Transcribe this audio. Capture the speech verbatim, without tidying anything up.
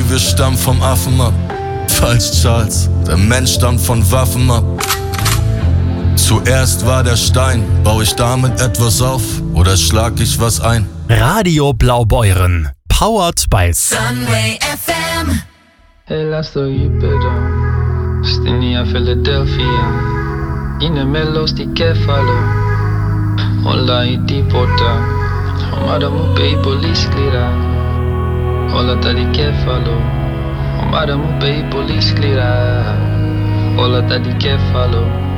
wir stammen vom Affen ab. Falsch, Charles, der Mensch stammt von Waffen ab. Zuerst war der Stein, bau ich damit etwas auf oder schlag ich was ein? Radio Blaubeuren, powered by Sunway F M. Hey, lass doch Jupiter, stini a Philadelphia. Inimelos di kefalo, olla i tipota. Omada mu pe police clear. Olla ta di kefalo, omada mu pe police clear. Olla ta di kefalo.